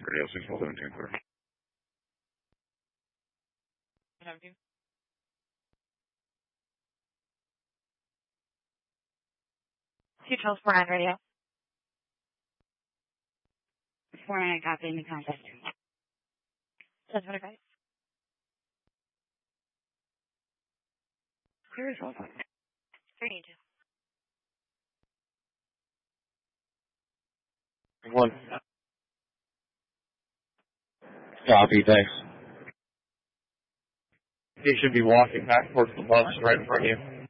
Radio 617, clear. 17. Two Charles 49 radio. 49, copy, in the contact. 1025. Clear as well. 382. 1. Copy, thanks. He should be walking back towards the bus right in front of you.